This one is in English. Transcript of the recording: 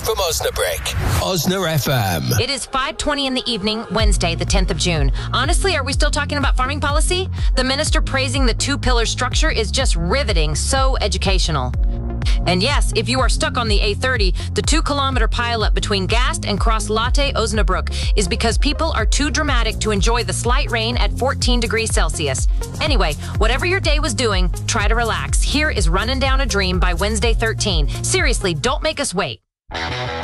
from Osnabrück. Osna FM. It is 5:20 in the evening, Wednesday, the 10th of June. Honestly, are we still talking about farming policy? The minister praising the two-pillar structure is just riveting, so educational. And yes, if you are stuck on the A30, the 2-kilometer pileup between Gast and Cross Latte Osnabrück is because people are too dramatic to enjoy the slight rain at 14 degrees Celsius. Anyway, whatever your day was doing, try to relax. Here is Running Down a Dream by Wednesday 13. Seriously, don't make us wait.